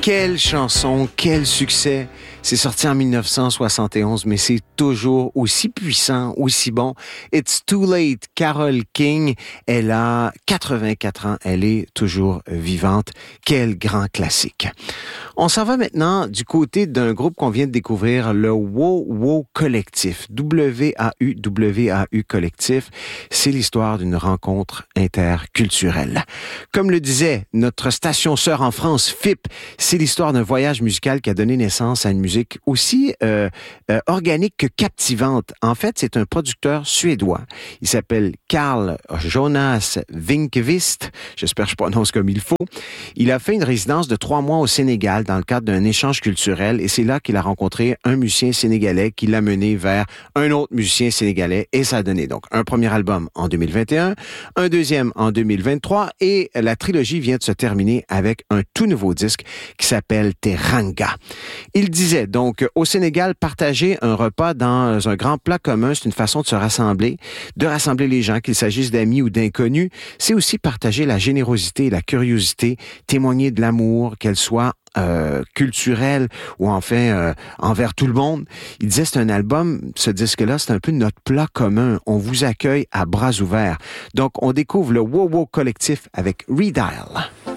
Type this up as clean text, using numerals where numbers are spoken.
Quelle chanson, quel succès! C'est sorti en 1971, mais c'est toujours aussi puissant, aussi bon. It's Too Late, Carole King. Elle a 84 ans, elle est toujours vivante. Quel grand classique! On s'en va maintenant du côté d'un groupe qu'on vient de découvrir, le Wow Wow Collectif. W-A-U Collectif. C'est l'histoire d'une rencontre interculturelle. Comme le disait notre station sœur en France, FIP, c'est l'histoire d'un voyage musical qui a donné naissance à une musique aussi organique que captivante. En fait, c'est un producteur suédois. Il s'appelle Carl Jonas Winkvist. J'espère que je prononce comme il faut. Il a fait une résidence de 3 mois au Sénégal dans le cadre d'un échange culturel et c'est là qu'il a rencontré un musicien sénégalais qui l'a mené vers un autre musicien sénégalais et ça a donné donc un premier album en 2021, un deuxième en 2023 et la trilogie vient de se terminer avec un tout nouveau disque qui s'appelle Teranga. Il disait donc au Sénégal, partager un repas dans un grand plat commun, c'est une façon de se rassembler, de rassembler les gens, qu'il s'agisse d'amis ou d'inconnus. C'est aussi partager la générosité et la curiosité, témoigner de l'amour, qu'elle soit culturelle ou enfin envers tout le monde. Il disait c'est un album, ce disque-là, c'est un peu notre plat commun. On vous accueille à bras ouverts. Donc, on découvre le Wow Wow Collectif avec Redial.